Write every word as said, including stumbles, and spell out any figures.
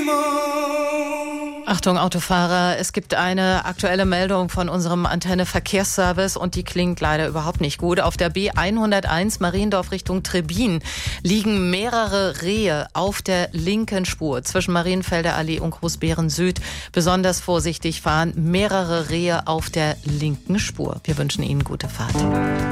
Achtung Autofahrer, es gibt eine aktuelle Meldung von unserem Antenne Verkehrsservice und die klingt leider überhaupt nicht gut. Auf der B hunderteins Mariendorf Richtung Trebbin liegen mehrere Rehe auf der linken Spur zwischen Marienfelder Allee und Großbeeren Süd. Besonders vorsichtig fahren, mehrere Rehe auf der linken Spur. Wir wünschen Ihnen gute Fahrt.